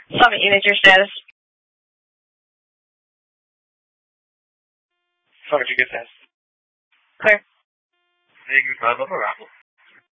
Summit Imager status. Summit, you get status. Clear. Negative 5 over Apple.